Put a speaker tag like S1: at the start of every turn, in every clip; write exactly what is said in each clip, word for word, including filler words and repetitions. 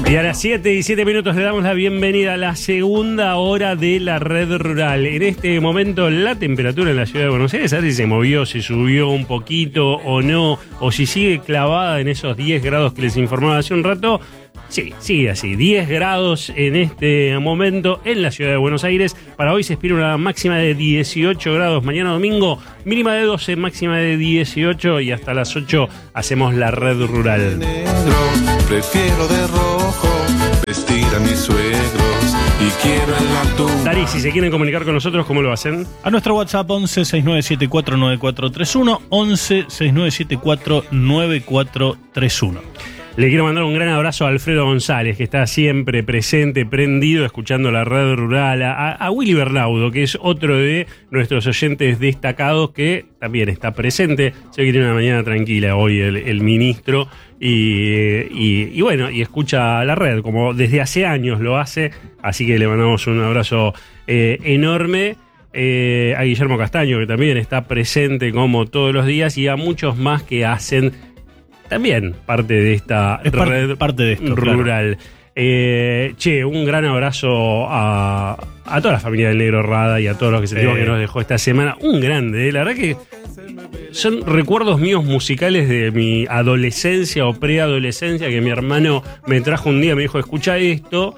S1: Y a las siete y siete minutos le damos la bienvenida a la segunda hora de la red rural. En este momento la temperatura en la ciudad de Buenos Aires, a ver si se movió, si subió un poquito o no, o si sigue clavada en esos diez grados que les informaba hace un rato. Sí, sigue así, diez grados en este momento en la ciudad de Buenos Aires. Para hoy se espera una máxima de dieciocho grados, mañana domingo mínima de doce, máxima de dieciocho, y hasta las ocho hacemos la red rural.
S2: Negro, prefiero de rojo, vestir a mis suegros y quiero en la tumba.
S1: Dari, si se quieren comunicar con nosotros, ¿cómo lo hacen?
S3: A nuestro WhatsApp once sesenta y nueve setenta y cuatro noventa y cuatro treinta y uno, once sesenta y nueve setenta y cuatro noventa y cuatro treinta y uno.
S1: Le quiero mandar un gran abrazo a Alfredo González, que está siempre presente, prendido, escuchando la red rural, a, a Willy Bernaudo, que es otro de nuestros oyentes destacados, que también está presente. Se ve que tiene una mañana tranquila hoy el, el ministro, y, y, y bueno, y escucha la red, como desde hace años lo hace, así que le mandamos un abrazo eh, enorme. Eh, a Guillermo Castaño, que también está presente como todos los días, y a muchos más que hacen también parte de esta
S3: es
S1: red
S3: parte, parte de esto,
S1: rural. Claro. Eh, che, un gran abrazo a, a toda la familia del Negro Rada y a todos los que sentimos eh. que nos dejó esta semana. Un grande, eh. La verdad que son recuerdos míos musicales de mi adolescencia o preadolescencia, que mi hermano me trajo un día, me dijo, escucha esto.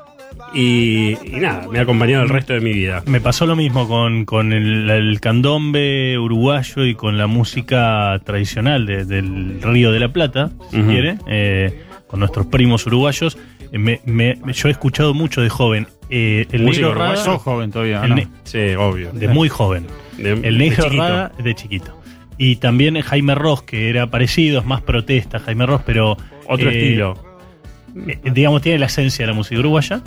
S1: Y, y nada, me ha acompañado el resto de mi vida.
S3: Me pasó lo mismo con, con el, el candombe uruguayo y con la música tradicional de, del Río de la Plata, si uh-huh. quiere, eh, con nuestros primos uruguayos. Me, me, yo he escuchado mucho de joven. Eh, el Negro Rada.
S4: Sos joven todavía,
S3: el
S4: ¿no?
S3: ne-
S1: Sí, obvio.
S3: De muy joven.
S1: De,
S3: el Negro
S1: de
S3: Rada de chiquito. Y también Jaime Ross, que era parecido, es más protesta, Jaime Ross, pero
S1: otro
S3: eh,
S1: estilo.
S3: Eh, digamos, tiene la esencia de la música uruguaya.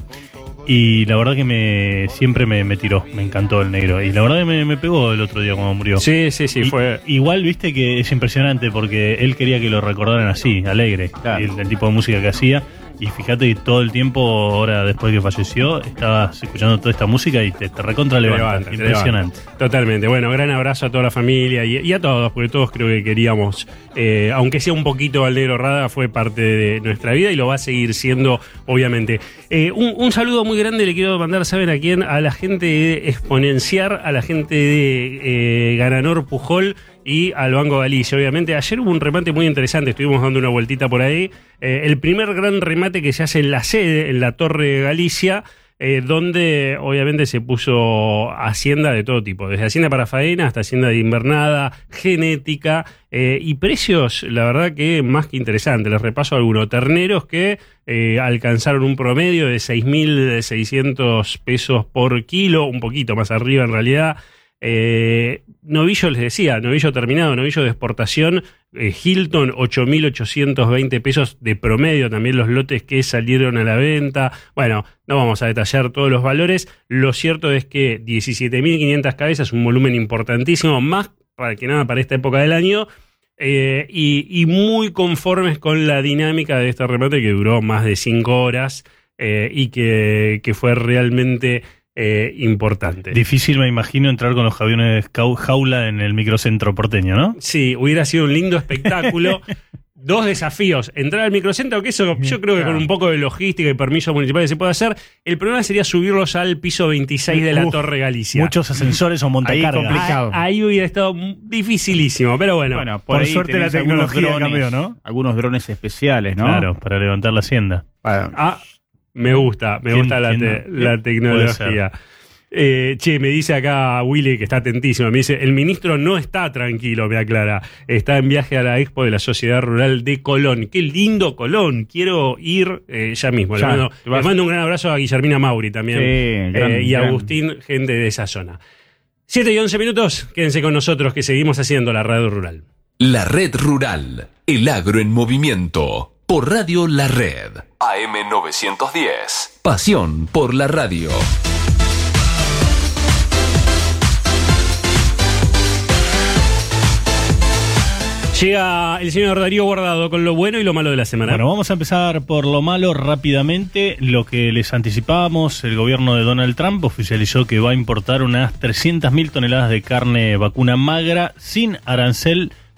S3: Y la verdad que me siempre me, me tiró, me encantó el Negro. Y la verdad que me, me pegó el otro día cuando murió.
S1: Sí, sí, sí,
S3: y,
S1: fue.
S3: Igual, viste que es impresionante porque él quería que lo recordaran así, alegre,
S4: claro.
S3: el, el tipo de música que hacía. Y fíjate que todo el tiempo, ahora después que falleció, estabas escuchando toda esta música y te, te recontra levanta.
S1: levanta,
S3: Impresionante.
S1: Levanta. Totalmente. Bueno, gran abrazo a toda la familia y, y a todos, porque todos creo que queríamos, eh, aunque sea un poquito al Negro Rada, fue parte de nuestra vida y lo va a seguir siendo, obviamente. Eh, un, un saludo muy grande le quiero mandar, ¿saben a quién? A la gente de Exponenciar, a la gente de eh, Garanor Pujol y al Banco Galicia. Obviamente, ayer hubo un remate muy interesante, estuvimos dando una vueltita por ahí. Eh, el primer gran remate que se hace en la sede, en la Torre Galicia, eh, donde obviamente se puso hacienda de todo tipo, desde hacienda para faena hasta hacienda de invernada, genética, eh, y precios, la verdad que más que interesantes. Les repaso algunos. Terneros que eh, alcanzaron un promedio de seis mil seiscientos pesos por kilo, un poquito más arriba en realidad. Eh, novillo, les decía, novillo terminado, novillo de exportación, eh, Hilton, ocho mil ochocientos veinte pesos de promedio, también los lotes que salieron a la venta. Bueno, no vamos a detallar todos los valores. Lo cierto es que diecisiete mil quinientas cabezas, un volumen importantísimo, más para que nada para esta época del año, eh, y, y muy conformes con la dinámica de este remate que duró más de cinco horas eh, y que, que fue realmente Eh, importante.
S3: Difícil, me imagino, entrar con los aviones jaula en el microcentro porteño, ¿no?
S1: Sí, hubiera sido un lindo espectáculo. Dos desafíos. Entrar al microcentro, que eso yo creo que con un poco de logística y permisos municipales se puede hacer. El problema sería subirlos al piso veintiséis de la Uf, Torre Galicia.
S3: Muchos ascensores o montacargas.
S4: Ahí complicado.
S1: Ahí, ahí hubiera estado dificilísimo, pero bueno.
S4: Bueno, por,
S3: por
S4: ahí
S3: suerte la tecnología
S4: drones,
S3: cambió, ¿no?
S4: Algunos drones especiales, ¿no?
S3: Claro, para levantar la hacienda.
S4: Para...
S1: Ah, me gusta, me gusta la, te,
S3: no?
S1: la tecnología. Eh, che, me dice acá Willy, que está atentísimo, me dice, el ministro no está tranquilo, me aclara, está en viaje a la expo de la Sociedad Rural de Colón. Qué lindo Colón, quiero ir eh, ya mismo. Ya, le, mando, le mando un gran abrazo a Guillermina Mauri también,
S4: sí, gran,
S1: eh, y a
S4: gran.
S1: Agustín, gente de esa zona. siete y once minutos, quédense con nosotros que seguimos haciendo la Radio Rural.
S5: La Red Rural, el agro en movimiento, por Radio La Red, A M novecientos diez, pasión por la radio.
S1: Llega el señor Darío Guardado con lo bueno y lo malo de la semana.
S3: Bueno, vamos a empezar por lo malo rápidamente. Lo que les anticipábamos, el gobierno de Donald Trump oficializó que va a importar unas trescientas mil toneladas de carne vacuna magra sin arancel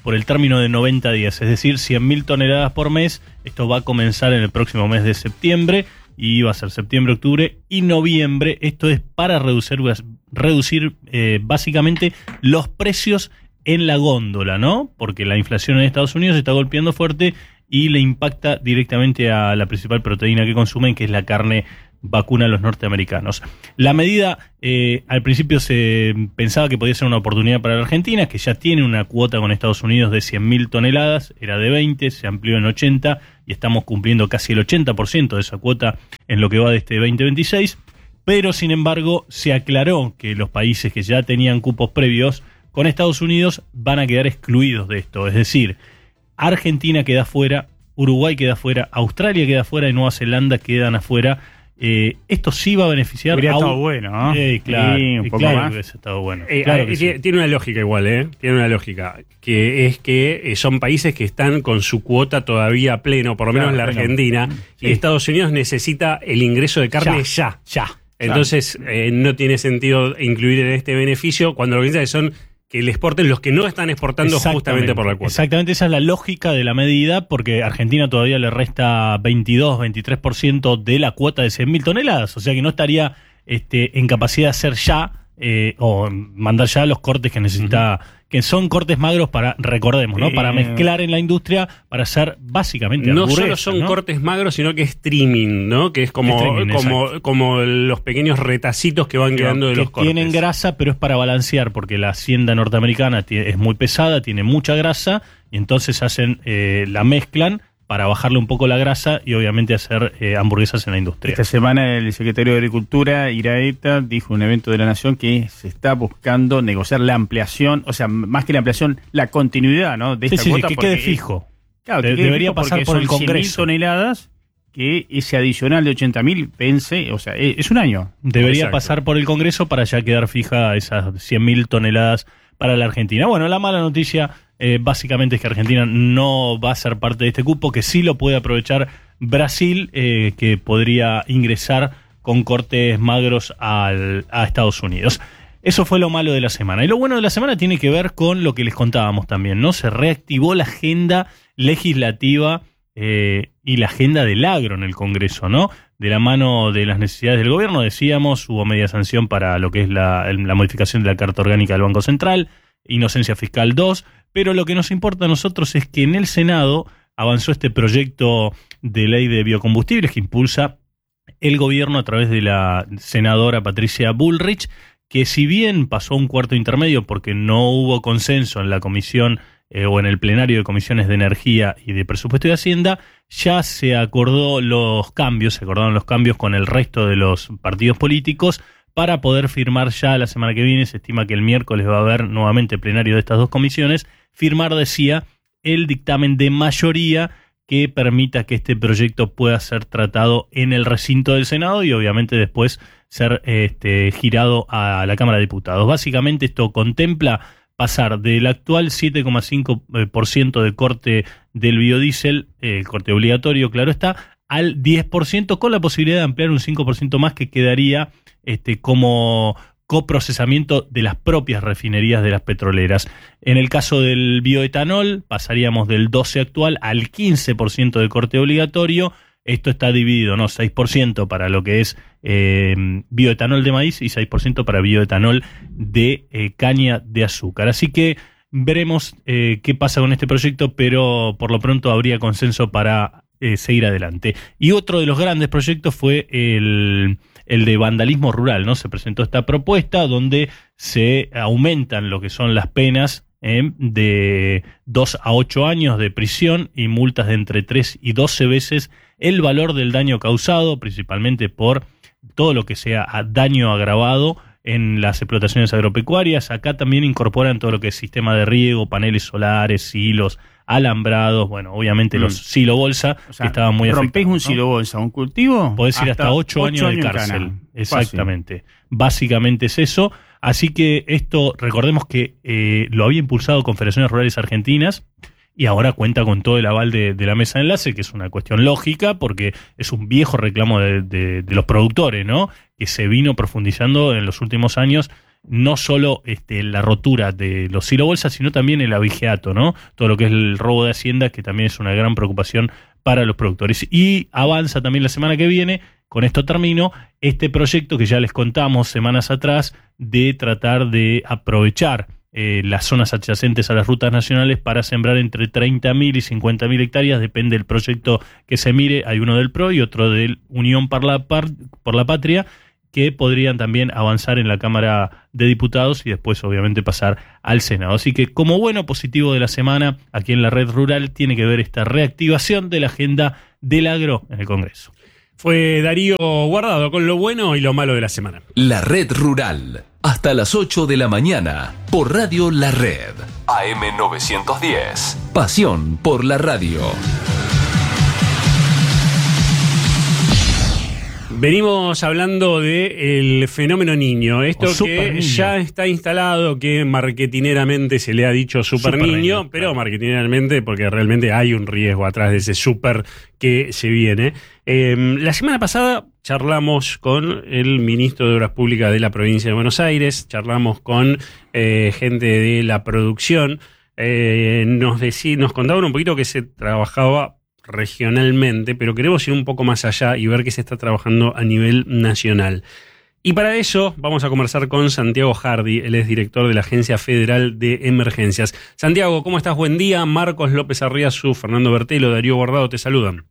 S3: por el término de noventa días, es decir, cien mil toneladas por mes. Esto va a comenzar en el próximo mes de septiembre y va a ser septiembre, octubre y noviembre. Esto es para reducir, reducir eh, básicamente los precios en la góndola, ¿no? Porque la inflación en Estados Unidos está golpeando fuerte y le impacta directamente a la principal proteína que consumen, que es la carne vacuna a los norteamericanos. La medida, eh, al principio se pensaba que podía ser una oportunidad para la Argentina, que ya tiene una cuota con Estados Unidos de cien mil toneladas, era de veinte, se amplió en ochenta y estamos cumpliendo casi el ochenta por ciento de esa cuota en lo que va de este veinte veintiséis, pero sin embargo se aclaró que los países que ya tenían cupos previos con Estados Unidos van a quedar excluidos de esto, es decir, Argentina queda fuera, Uruguay queda fuera, Australia queda fuera y Nueva Zelanda quedan afuera. Eh, esto sí va a beneficiar.
S4: Hubiera
S3: a
S4: estado bueno, ¿no?
S3: Eh, claro,
S4: sí, un
S3: eh,
S4: poco
S3: claro
S4: más.
S3: que hubiese estado bueno.
S1: Eh,
S3: Claro
S1: eh,
S3: que
S1: tiene,
S3: sí.
S1: tiene una lógica igual, ¿eh? Tiene una lógica, que es que eh, son países que están con su cuota todavía a pleno, por lo menos
S4: Claro,
S1: la
S4: pleno.
S1: Argentina,
S4: Sí.
S1: y Estados Unidos necesita el ingreso de carne ya.
S3: Ya.
S1: Entonces, eh, no tiene sentido incluir en este beneficio cuando lo que piensa son que le exporten los que no están exportando justamente por la cuota.
S3: Exactamente, esa es la lógica de la medida, porque Argentina todavía le resta veintidós, veintitrés por ciento de la cuota de cien mil toneladas, o sea que no estaría este, en capacidad de hacer ya eh, o mandar ya los cortes que necesita, uh-huh. que son cortes magros para, recordemos, ¿no?
S4: Eh.
S3: Para mezclar en la industria, para hacer básicamente
S1: No
S3: hamburguesas,
S1: solo son
S3: ¿no?
S1: cortes magros, sino que es streaming, ¿no? Que es como,
S3: Streaming,
S1: como, como los pequeños retacitos que van quedando de
S3: que
S1: los cortes.
S3: tienen grasa, pero es para balancear, porque la hacienda norteamericana tie- es muy pesada, tiene mucha grasa, y entonces hacen eh, la mezclan para bajarle un poco la grasa y obviamente hacer eh, hamburguesas en la industria.
S4: Esta semana el secretario de Agricultura, Iraeta, dijo en un evento de la Nación que se está buscando negociar la ampliación, o sea, más que la ampliación, la continuidad, ¿no? De
S3: Sí,
S4: esta
S3: sí, sí,
S4: cuota
S3: que
S4: porque-
S3: quede fijo.
S4: Claro,
S3: De-
S4: que quede
S3: debería
S4: fijo
S3: pasar
S4: porque
S3: por el
S4: son cien mil
S3: Congreso.
S4: toneladas, que ese adicional de ochenta mil pense, o sea, es, es un año.
S3: Debería
S1: Exacto.
S3: pasar por el Congreso para ya quedar fija esas cien mil toneladas para la Argentina. Bueno, la mala noticia eh, básicamente es que Argentina no va a ser parte de este cupo, que sí lo puede aprovechar Brasil, eh, que podría ingresar con cortes magros al, a Estados Unidos. Eso fue lo malo de la semana. Y lo bueno de la semana tiene que ver con lo que les contábamos también, ¿no? Se reactivó la agenda legislativa eh, y la agenda del agro en el Congreso, ¿no? De la mano de las necesidades del gobierno, decíamos, hubo media sanción para lo que es la, el- la modificación de la Carta Orgánica del Banco Central, Inocencia Fiscal dos, pero lo que nos importa a nosotros es que en el Senado avanzó este proyecto de ley de biocombustibles que impulsa el gobierno a través de la senadora Patricia Bullrich, que si bien pasó un cuarto intermedio porque no hubo consenso en la comisión eh, o en el plenario de comisiones de energía y de presupuesto y de hacienda, ya se acordó los cambios, se acordaron los cambios con el resto de los partidos políticos para poder firmar ya la semana que viene. Se estima que el miércoles va a haber nuevamente plenario de estas dos comisiones, firmar, decía, el dictamen de mayoría que permita que este proyecto pueda ser tratado en el recinto del Senado y obviamente después ser este, girado a la Cámara de Diputados. Básicamente esto contempla pasar del actual siete coma cinco por ciento de corte del biodiesel, el eh, corte obligatorio, claro está, al diez por ciento con la posibilidad de ampliar un cinco por ciento más que quedaría este, como coprocesamiento de las propias refinerías de las petroleras. En el caso del bioetanol pasaríamos del doce actual al quince por ciento de corte obligatorio. Esto está dividido, ¿no? seis por ciento para lo que es eh, bioetanol de maíz y seis por ciento para bioetanol de eh, caña de azúcar. Así que veremos eh, qué pasa con este proyecto, pero por lo pronto habría consenso para eh, seguir adelante. Y otro de los grandes proyectos fue el, el de vandalismo rural, ¿no? Se presentó esta propuesta donde se aumentan lo que son las penas eh, de dos a ocho años de prisión y multas de entre tres y doce veces el valor del daño causado, principalmente por todo lo que sea daño agravado en las explotaciones agropecuarias. Acá también incorporan todo lo que es sistema de riego, paneles solares, silos, alambrados, bueno, obviamente
S4: Mm.
S3: los silo bolsa,
S4: O sea,
S3: que estaban muy
S4: rompés
S3: afectados,
S4: un
S3: ¿no?
S4: silo bolsa, un cultivo,
S3: Podés ir hasta ocho años de
S4: en
S3: cárcel.
S4: cana.
S3: Exactamente. Básicamente es eso. Así que esto, recordemos que eh, lo había impulsado Confederaciones Rurales Argentinas y ahora cuenta con todo el aval de, de la mesa de enlace, que es una cuestión lógica porque es un viejo reclamo de, de, de los productores, ¿no? Que se vino profundizando en los últimos años no solo este, la rotura de los silobolsas, sino también el abigeato, ¿no? Todo lo que es el robo de hacienda, que también es una gran preocupación para los productores. Y avanza también la semana que viene, con esto termino, este proyecto que ya les contamos semanas atrás, de tratar de aprovechar eh, las zonas adyacentes a las rutas nacionales para sembrar entre treinta mil y cincuenta mil hectáreas, depende del proyecto que se mire. Hay uno del P R O y otro del Unión por la, Par- por la Patria, que podrían también avanzar en la Cámara de Diputados y después obviamente pasar al Senado. Así que como bueno positivo de la semana aquí en la Red Rural tiene que ver esta reactivación de la agenda del agro en el Congreso.
S1: Fue Darío Guardado con lo bueno y lo malo de la semana.
S5: La Red Rural, hasta las ocho de la mañana, por Radio La Red. A M novecientos diez. Pasión por la radio.
S1: Venimos hablando del fenómeno niño, esto
S3: O
S1: que
S3: super niño.
S1: ya está instalado, que marketineramente se le ha dicho super,
S3: Super
S1: niño,
S3: niño,
S1: pero
S3: claro.
S1: marketineramente porque realmente hay un riesgo atrás de ese super que se viene. Eh, la semana pasada charlamos con el ministro de Obras Públicas de la provincia de Buenos Aires, charlamos con eh, gente de la producción, eh, nos, decí, nos contaban un poquito que se trabajaba regionalmente, pero queremos ir un poco más allá y ver qué se está trabajando a nivel nacional. Y para eso vamos a conversar con Santiago Hardy, él es director de la Agencia Federal de Emergencias. Santiago, ¿cómo estás? Buen día. Marcos López Arriazu, Fernando Bertelo, Darío Guardado te saludan.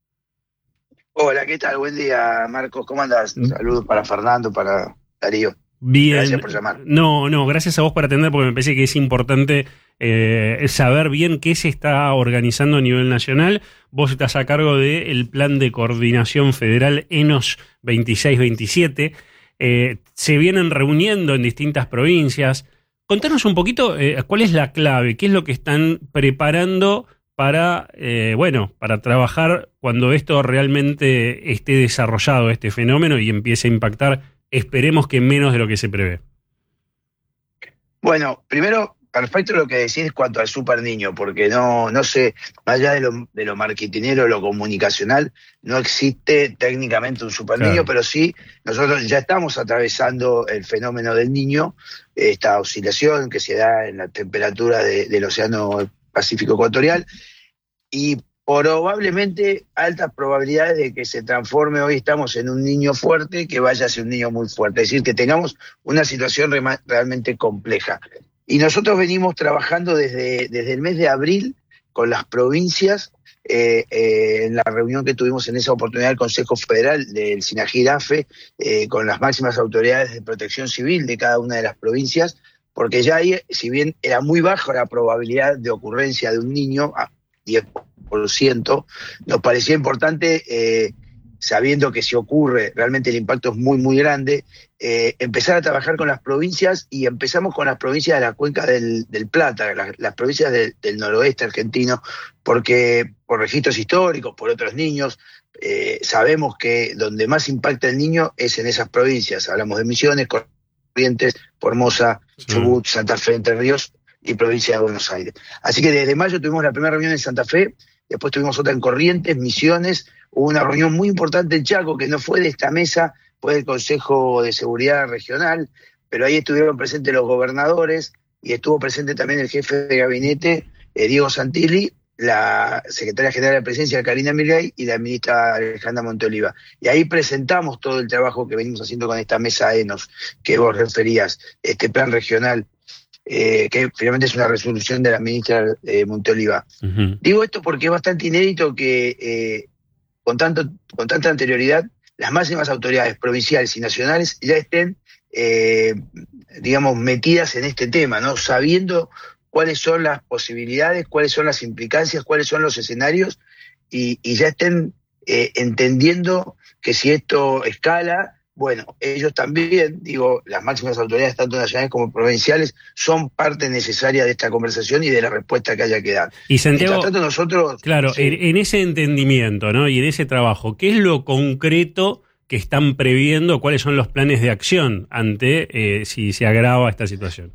S6: Hola, ¿qué tal? Buen día, Marcos. ¿Cómo andás? Saludos para Fernando, para Darío.
S1: Bien.
S6: Gracias por llamar.
S1: No, no, gracias a vos por atender porque me parece que es importante eh, saber bien qué se está organizando a nivel nacional. Vos estás a cargo del Plan de Coordinación Federal E N O S veintiséis veintisiete. Eh, se vienen reuniendo en distintas provincias. Contanos un poquito eh, cuál es la clave, qué es lo que están preparando para, eh, bueno, para trabajar cuando esto realmente esté desarrollado, este fenómeno, y empiece a impactar, esperemos que menos de lo que se prevé.
S6: Bueno, primero, perfecto lo que decís cuanto al super niño, porque no, no sé, más allá de lo, de lo marketinero, lo comunicacional, no existe técnicamente un super niño,
S1: Claro.
S6: pero sí, nosotros ya estamos atravesando el fenómeno del niño, esta oscilación que se da en la temperatura de, del Océano Pacífico Ecuatorial, y probablemente altas probabilidades de que se transforme. Hoy estamos en un niño fuerte que vaya a ser un niño muy fuerte, es decir, que tengamos una situación rema- realmente compleja. Y nosotros venimos trabajando desde, desde el mes de abril con las provincias, eh, eh, en la reunión que tuvimos en esa oportunidad del Consejo Federal del SINAGIR-AFE, eh, con las máximas autoridades de protección civil de cada una de las provincias, porque ya ahí, si bien era muy baja la probabilidad de ocurrencia de un niño, a diez por ciento, nos parecía importante, eh, sabiendo que si ocurre realmente el impacto es muy, muy grande, eh, empezar a trabajar con las provincias, y empezamos con las provincias de la cuenca del, del Plata, las, las provincias de, del noroeste argentino, porque por registros históricos, por otros niños, eh, sabemos que donde más impacta el niño es en esas provincias. Hablamos de Misiones, Corrientes, Formosa,
S1: Sí.
S6: Chubut, Santa Fe, Entre Ríos y provincia de Buenos Aires. Así que desde mayo tuvimos la primera reunión en Santa Fe, después tuvimos otra en Corrientes, Misiones, hubo una reunión muy importante en Chaco, que no fue de esta mesa, fue del Consejo de Seguridad Regional, pero ahí estuvieron presentes los gobernadores y estuvo presente también el jefe de gabinete, eh, Diego Santilli, la secretaria general de la Presidencia, Karina Mirgay, y la ministra Alejandra Monteoliva. Y ahí presentamos todo el trabajo que venimos haciendo con esta mesa E N O S que vos referías, este plan regional, eh, que finalmente es una resolución de la ministra eh, Monteoliva.
S1: Uh-huh.
S6: Digo esto porque es bastante inédito que eh, con, tanto, con tanta anterioridad las máximas autoridades provinciales y nacionales ya estén, eh, digamos, metidas en este tema, ¿no? Sabiendo cuáles son las posibilidades, cuáles son las implicancias, cuáles son los escenarios, y, y ya estén eh, entendiendo que si esto escala, bueno, ellos también, digo, las máximas autoridades, tanto nacionales como provinciales, son parte necesaria de esta conversación y de la respuesta que haya que dar.
S1: Y Santiago,
S6: Mientras tanto, nosotros...
S1: claro,
S6: sí.
S1: en, en ese entendimiento, ¿no? Y en ese trabajo, ¿qué es lo concreto que están previendo? ¿Cuáles son los planes de acción ante eh, si se agrava esta situación?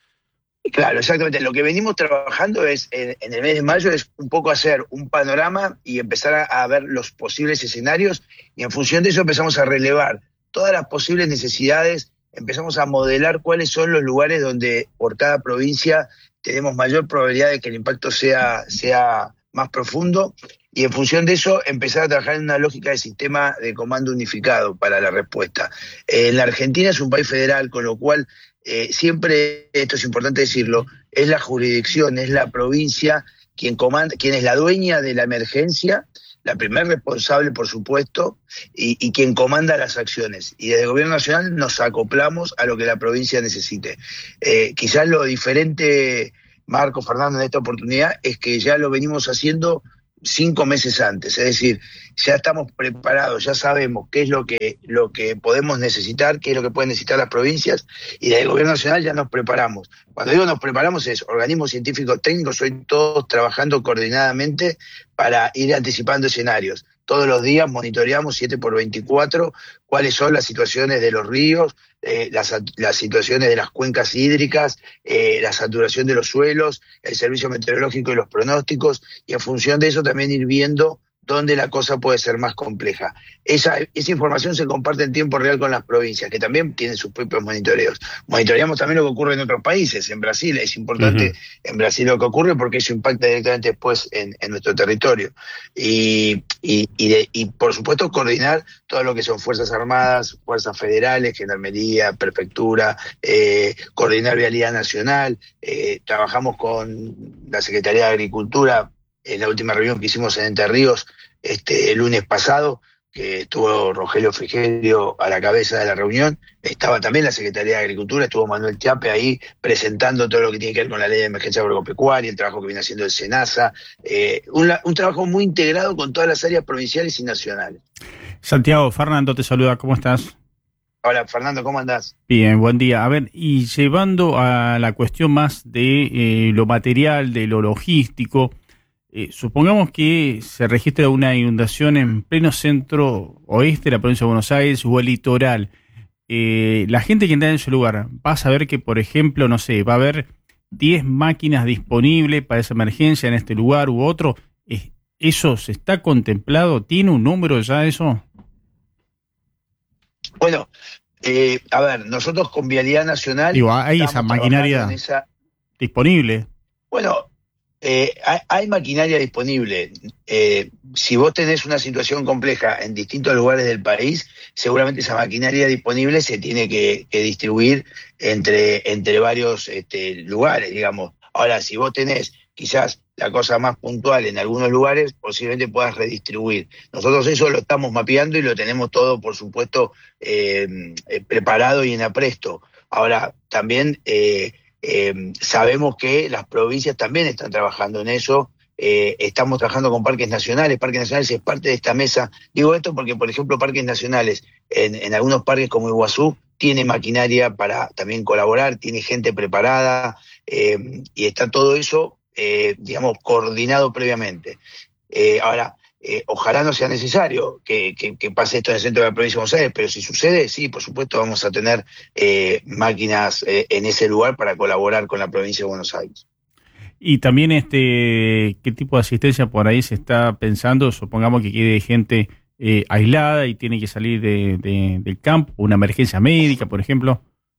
S6: Claro, exactamente. Lo que venimos trabajando es, en, en el mes de mayo, es un poco hacer un panorama y empezar a, a ver los posibles escenarios, y en función de eso empezamos a relevar todas las posibles necesidades empezamos a modelar cuáles son los lugares donde por cada provincia tenemos mayor probabilidad de que el impacto sea, sea más profundo, y en función de eso empezar a trabajar en una lógica de sistema de comando unificado para la respuesta. Eh, la Argentina es un país federal, con lo cual eh, siempre, esto es importante decirlo, es la jurisdicción, es la provincia quien comanda, quien es la dueña de la emergencia, la primer responsable, por supuesto, y, y quien comanda las acciones. Y desde el Gobierno Nacional nos acoplamos a lo que la provincia necesite. Eh, quizás lo diferente, Marco, Fernando, en esta oportunidad, es que ya lo venimos haciendo cinco meses antes, es decir, ya estamos preparados, ya sabemos qué es lo que, lo que podemos necesitar, qué es lo que pueden necesitar las provincias, y desde el Gobierno Nacional ya nos preparamos. Cuando digo nos preparamos es organismos científicos técnicos, hoy todos trabajando coordinadamente para ir anticipando escenarios. Todos los días monitoreamos siete por veinticuatro cuáles son las situaciones de los ríos, eh, las, las situaciones de las cuencas hídricas, eh, la saturación de los suelos, el servicio meteorológico y los pronósticos, y en función de eso también ir viendo dónde la cosa puede ser más compleja. Esa, esa información se comparte en tiempo real con las provincias, que también tienen sus propios monitoreos. Monitoreamos también lo que ocurre en otros países. En Brasil es importante, uh-huh. en Brasil lo que ocurre, porque eso impacta directamente después en, en nuestro territorio. Y, y, y, de, y, por supuesto, coordinar todo lo que son Fuerzas Armadas, Fuerzas Federales, Gendarmería, Prefectura, eh, coordinar Vialidad Nacional. Eh, trabajamos con la Secretaría de Agricultura, en la última reunión que hicimos en Entre Ríos este, el lunes pasado, que estuvo Rogelio Frigerio a la cabeza de la reunión, estaba también la Secretaría de Agricultura, estuvo Manuel Chiappe ahí presentando todo lo que tiene que ver con la ley de emergencia agropecuaria, el trabajo que viene haciendo el SENASA, eh, un, un trabajo muy integrado con todas las áreas provinciales y nacionales.
S4: Santiago, Fernando te saluda, ¿cómo estás?
S6: Hola, Fernando, ¿cómo andás?
S4: Bien, buen día. A ver, y llevando a la cuestión más de eh, lo material, de lo logístico, Eh, supongamos que se registra una inundación en pleno centro oeste de la provincia de Buenos Aires o el litoral. Eh, la gente que está en ese lugar va a saber que, por ejemplo, no sé, va a haber diez máquinas disponibles para esa emergencia en este lugar u otro. Eh, ¿Eso se está contemplado? ¿Tiene un número ya eso?
S6: Bueno, eh, a ver, nosotros con Vialidad Nacional...
S4: Digo, ¿hay esa maquinaria esa... disponible?
S6: Bueno... Eh, hay, hay maquinaria disponible. Eh, si vos tenés una situación compleja en distintos lugares del país, seguramente esa maquinaria disponible se tiene que, que distribuir entre, entre varios este, lugares, digamos. Ahora, si vos tenés quizás la cosa más puntual en algunos lugares, posiblemente puedas redistribuir. Nosotros eso lo estamos mapeando y lo tenemos todo, por supuesto, eh, eh, preparado y en apresto. Ahora, también... Eh, Eh, sabemos que las provincias también están trabajando en eso, eh, estamos trabajando con parques nacionales, Parques Nacionales es parte de esta mesa. Digo esto porque, por ejemplo, Parques Nacionales, en, en algunos parques como Iguazú, tiene maquinaria para también colaborar, tiene gente preparada, eh, y está todo eso, eh, digamos, coordinado previamente. Eh, ahora, Eh, ojalá no sea necesario que, que, que pase esto en el centro de la provincia de Buenos Aires, pero si sucede, sí, por supuesto vamos a tener eh, máquinas eh, en ese lugar para colaborar con la provincia de Buenos Aires.
S4: Y también, este, ¿qué tipo de asistencia por ahí se está pensando? Supongamos que quede gente eh, aislada y tiene que salir de, de, del campo, una emergencia médica, por ejemplo.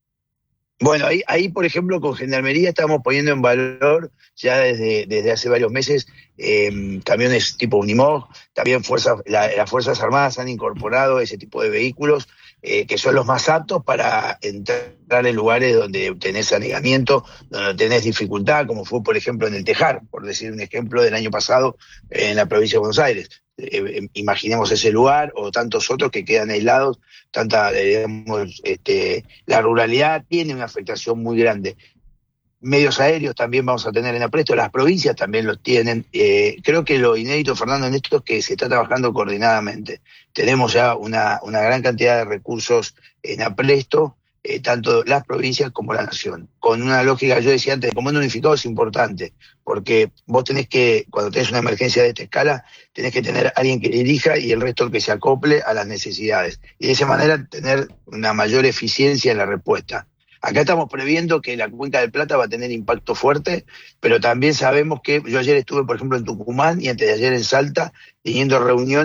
S6: Bueno, ahí, ahí, por ejemplo, con Gendarmería estamos poniendo en valor ya desde, desde hace varios meses eh, camiones tipo Unimog, también fuerzas, la, las Fuerzas Armadas han incorporado ese tipo de vehículos eh, que son los más aptos para entrar en lugares donde tenés anegamiento, donde tenés dificultad, como fue, por ejemplo, en el Tejar, por decir un ejemplo del año pasado en la provincia de Buenos Aires. Eh, imaginemos ese lugar o tantos otros que quedan aislados, tanta, eh, digamos, este, la ruralidad tiene una afectación muy grande. Medios aéreos también vamos a tener en apresto, las provincias también los tienen. Eh, creo que lo inédito, Fernando, en esto es que se está trabajando coordinadamente. Tenemos ya una, una gran cantidad de recursos en apresto, eh, tanto las provincias como la nación. Con una lógica, yo decía antes, de comando unificado es importante, porque vos tenés que, cuando tenés una emergencia de esta escala, tenés que tener a alguien que dirija y el resto que se acople a las necesidades. Y de esa manera tener una mayor eficiencia en la respuesta. Acá estamos previendo que la Cuenca del Plata va a tener impacto fuerte, pero también sabemos que yo ayer estuve, por ejemplo, en Tucumán y antes de ayer en Salta, teniendo reuniones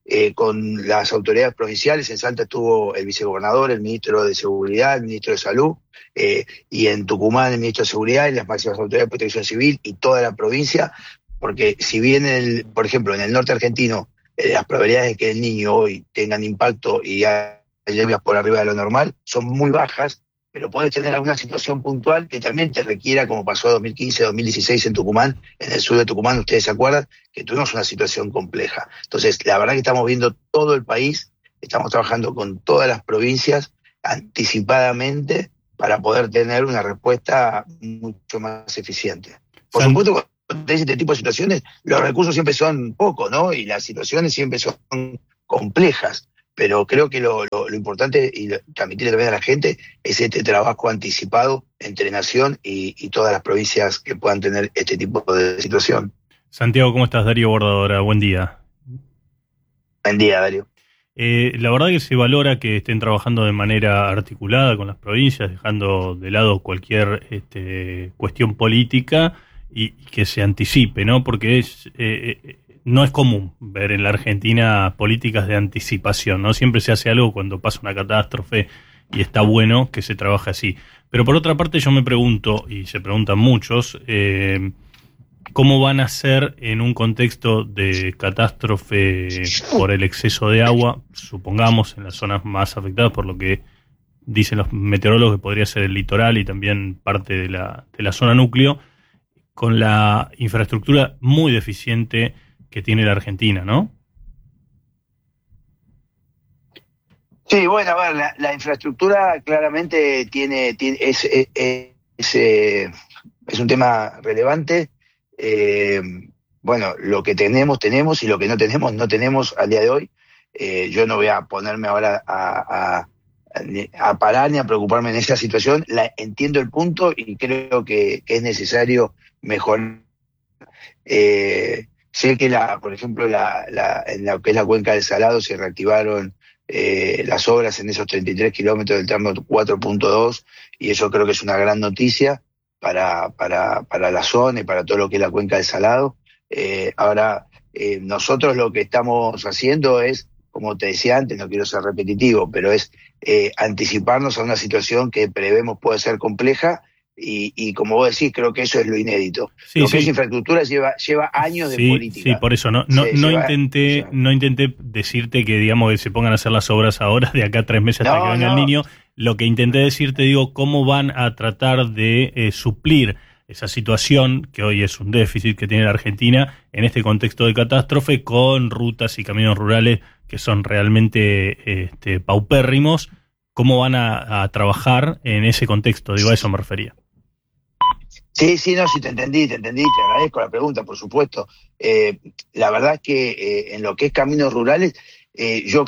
S6: eh, con las autoridades provinciales. En Salta estuvo el vicegobernador, el ministro de Seguridad, el ministro de Salud, eh, y en Tucumán el ministro de Seguridad y las máximas autoridades de Protección Civil y toda la provincia, porque si bien, el, por ejemplo, en el norte argentino, eh, las probabilidades de que el niño hoy tengan impacto y haya lluvias por arriba de lo normal son muy bajas, pero puedes tener alguna situación puntual que también te requiera, como pasó en dos mil quince, dos mil dieciséis en Tucumán, en el sur de Tucumán, ustedes se acuerdan, que tuvimos una situación compleja. Entonces, la verdad que estamos viendo todo el país, estamos trabajando con todas las provincias anticipadamente para poder tener una respuesta mucho más eficiente. Por
S3: San...
S6: supuesto, cuando tenés este tipo de situaciones, los recursos siempre son pocos, ¿no? Y las situaciones siempre son complejas. Pero creo que lo, lo, lo importante, y lo, transmitirle también a la gente, es este trabajo anticipado entre Nación y, y todas las provincias que puedan tener este tipo de situación.
S3: Santiago, ¿cómo estás? Darío Bordadora, buen día.
S6: Buen día, Darío.
S3: Eh, la verdad que se valora que estén trabajando de manera articulada con las provincias, dejando de lado cualquier este, cuestión política y, y que se anticipe, ¿no? Porque es... Eh, eh, no es común ver en la Argentina políticas de anticipación, ¿no? Siempre se hace algo cuando pasa una catástrofe y está bueno que se trabaje así. Pero por otra parte yo me pregunto, y se preguntan muchos, eh, ¿cómo van a ser en un contexto de catástrofe por el exceso de agua, supongamos en las zonas más afectadas por lo que dicen los meteorólogos que podría ser el litoral y también parte de la, de la zona núcleo, con la infraestructura muy deficiente que tiene la Argentina, ¿no?
S6: Sí, bueno, a ver, la, la infraestructura claramente tiene, tiene es, es, es, eh, es un tema relevante. Eh, bueno, lo que tenemos, tenemos, y lo que no tenemos, no tenemos al día de hoy. Eh, yo no voy a ponerme ahora a, a, a parar ni a preocuparme en esa situación. La, entiendo el punto y creo que, que es necesario mejorar. Eh, Sé que, la, por ejemplo, la, la, en lo que es la cuenca del Salado se reactivaron eh, las obras en esos treinta y tres kilómetros del tramo cuatro punto dos, y eso creo que es una gran noticia para, para, para la zona y para todo lo que es la cuenca del Salado. Eh, ahora, eh, nosotros lo que estamos haciendo es, como te decía antes, no quiero ser repetitivo, pero es eh, anticiparnos a una situación que prevemos puede ser compleja. Y, y como vos decís, creo que eso es lo inédito.
S3: Sí,
S6: lo
S3: sí.
S6: que es infraestructura lleva lleva años
S3: sí,
S6: de política.
S3: Sí, por eso no no, no
S6: lleva,
S3: intenté
S6: o sea,
S3: no intenté decirte que digamos que se pongan a hacer las obras ahora de acá a tres meses hasta
S6: no,
S3: que venga
S6: no.
S3: el niño. Lo que intenté decirte, digo, cómo van a tratar de eh, suplir esa situación que hoy es un déficit que tiene la Argentina en este contexto de catástrofe, con rutas y caminos rurales que son realmente este, paupérrimos. ¿Cómo van a, a trabajar en ese contexto? Digo, a eso me refería.
S6: Sí, sí, no, sí, te entendí, te entendí, te agradezco la pregunta, por supuesto. Eh, la verdad es que eh, en lo que es caminos rurales, eh, yo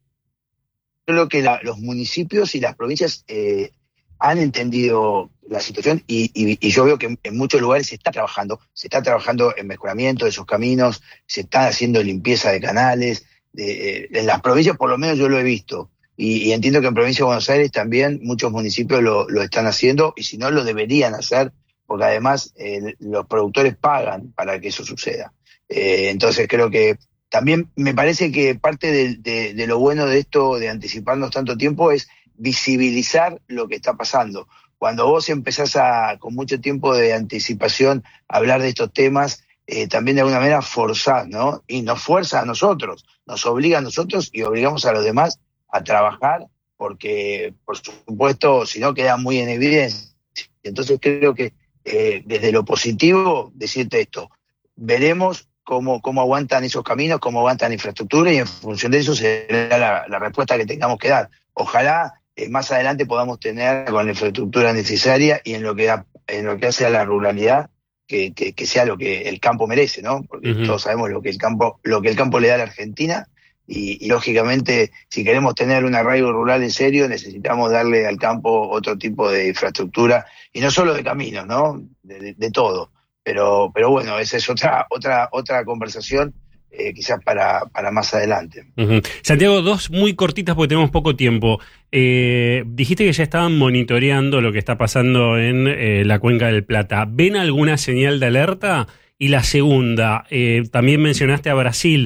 S6: creo que la, los municipios y las provincias eh, han entendido la situación y, y, y yo veo que en, en muchos lugares se está trabajando, se está trabajando en mejoramiento de esos caminos, se está haciendo limpieza de canales, de, eh, en las provincias por lo menos yo lo he visto. Y, y entiendo que en Provincia de Buenos Aires también muchos municipios lo, lo están haciendo, y si no lo deberían hacer, porque además eh, los productores pagan para que eso suceda. Eh, entonces creo que también me parece que parte de, de, de lo bueno de esto, de anticiparnos tanto tiempo, es visibilizar lo que está pasando. Cuando vos empezás a, con mucho tiempo de anticipación, a hablar de estos temas, eh, también de alguna manera forzás, ¿no? Y nos fuerza a nosotros, nos obliga a nosotros y obligamos a los demás a trabajar, porque, por supuesto, si no queda muy en evidencia. Entonces creo que Eh, desde lo positivo, decirte esto, veremos cómo, cómo aguantan esos caminos, cómo aguantan la infraestructura, y en función de eso será la, la respuesta que tengamos que dar. Ojalá eh, más adelante podamos tener con la infraestructura necesaria y en lo que, da, en lo que hace a la ruralidad, que, que, que sea lo que el campo merece, ¿no? Porque uh-huh. todos sabemos lo que el campo, lo que el campo le da a la Argentina. Y, y lógicamente, si queremos tener un arraigo rural en serio, necesitamos darle al campo otro tipo de infraestructura, y no solo de caminos, ¿no? De, de, de todo. Pero, pero bueno, esa es otra, otra, otra conversación, eh, quizás para, para más adelante.
S1: Uh-huh. Santiago, dos muy cortitas porque tenemos poco tiempo. Eh, dijiste que ya estaban monitoreando lo que está pasando en eh, la Cuenca del Plata. ¿Ven alguna señal de alerta? Y la segunda, eh, también mencionaste a Brasil.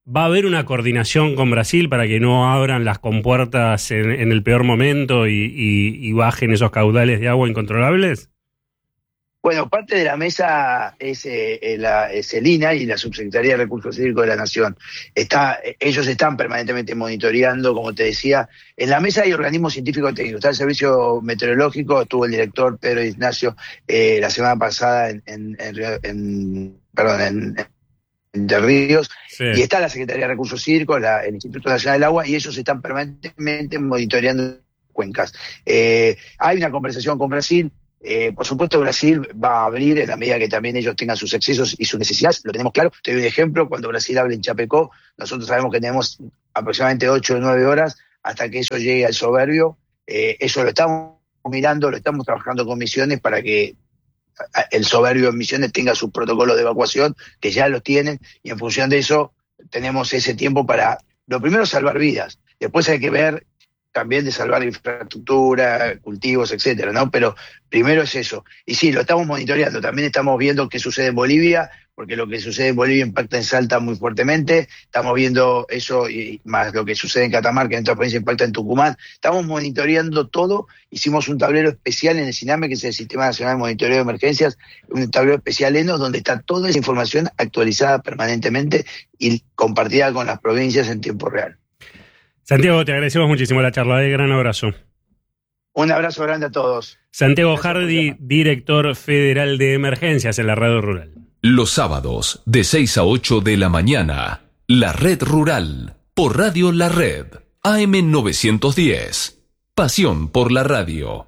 S1: ¿Va a haber una coordinación con Brasil para que no abran las compuertas en, en el peor momento y, y, y bajen esos caudales de agua incontrolables?
S6: Bueno, parte de la mesa es, eh, la, es el I N A y la Subsecretaría de Recursos Hídricos de la Nación. Está, ellos están permanentemente monitoreando, como te decía. En la mesa hay organismos científicos técnicos. Está el Servicio Meteorológico, estuvo el director Pedro Ignacio eh, la semana pasada en, en, en, en perdón, en, en Entre Ríos, sí. Y está la Secretaría de Recursos Hídricos, la, el Instituto Nacional del Agua, y ellos están permanentemente monitoreando cuencas. Eh, hay una conversación con Brasil. Eh, por supuesto, Brasil va a abrir en la medida que también ellos tengan sus excesos y sus necesidades, lo tenemos claro. Te doy un ejemplo: cuando Brasil abre en Chapecó, nosotros sabemos que tenemos aproximadamente ocho o nueve horas hasta que eso llegue al Soberbio. Eh, eso lo estamos mirando, lo estamos trabajando con Misiones para que el Soberbio en Misiones tenga sus protocolos de evacuación, que ya lo tienen, y en función de eso tenemos ese tiempo para, lo primero, salvar vidas. Después hay que ver también de salvar infraestructura, cultivos, etcétera, ¿no? Pero primero es eso. Y sí, lo estamos monitoreando. También estamos viendo qué sucede en Bolivia, porque lo que sucede en Bolivia impacta en Salta muy fuertemente. Estamos viendo eso y más lo que sucede en Catamarca, en otra provincia impacta en Tucumán. Estamos monitoreando todo. Hicimos un tablero especial en el SINAME, que es el Sistema Nacional de Monitoreo de Emergencias, un tablero especial ENOS, donde está toda esa información actualizada permanentemente y compartida con las provincias en tiempo real.
S1: Santiago, te agradecemos muchísimo la charla. De gran abrazo.
S6: Un abrazo grande a todos.
S1: Santiago Hardy, director federal de emergencias en la Radio Rural.
S5: Los sábados, de seis a ocho de la mañana, La Red Rural, por Radio La Red, A M novecientos diez. Pasión por la radio.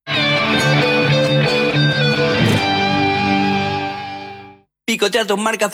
S7: Picotea tus marcas